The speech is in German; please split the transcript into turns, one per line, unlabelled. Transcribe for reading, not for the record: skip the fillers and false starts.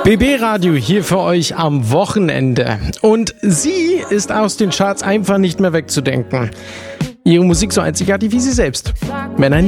BB Radio hier für euch am Wochenende. Und sie ist aus den Charts einfach nicht mehr wegzudenken. Ihre Musik so einzigartig wie sie selbst. Männer